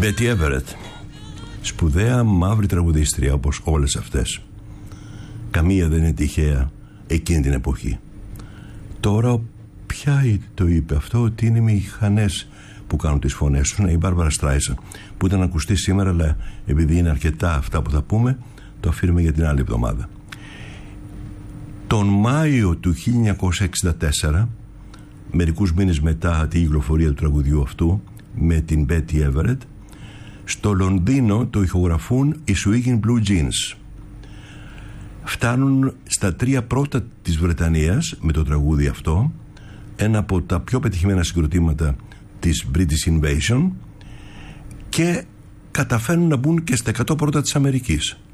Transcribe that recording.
Betty Everett, σπουδαία μαύρη τραγουδίστρια όπως όλες αυτές. Καμία δεν είναι τυχαία εκείνη την εποχή. Τώρα ποια το είπε αυτό, ότι είναι οι μηχανές που κάνουν τις φωνές του? Η Μπάρμπαρα Στράισαν, που ήταν να ακουστεί σήμερα, αλλά επειδή είναι αρκετά αυτά που θα πούμε, το αφήνουμε για την άλλη εβδομάδα. Τον Μάιο του 1964, μερικούς μήνες μετά την κυκλοφορία του τραγουδιού αυτού με την Betty Everett, στο Λονδίνο το ηχογραφούν οι Swingin' Blue Jeans. Φτάνουν στα 3 πρώτα της Βρετανίας με το τραγούδι αυτό, ένα από τα πιο πετυχημένα συγκροτήματα της British Invasion, και καταφέρνουν να μπουν και στα 100 πρώτα της Αμερικής.